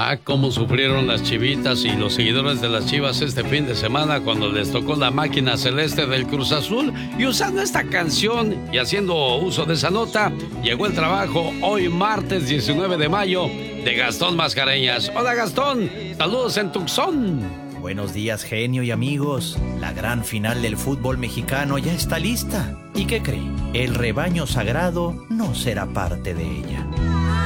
Ah, cómo sufrieron las chivitas y los seguidores de las Chivas este fin de semana cuando les tocó la máquina celeste del Cruz Azul. Y usando esta canción y haciendo uso de esa nota, llegó el trabajo hoy martes 19 de mayo de Gastón Mascareñas. Hola Gastón, saludos en Tucson. Buenos días, genio y amigos. La gran final del fútbol mexicano ya está lista. ¿Y qué cree? El rebaño sagrado no será parte de ella.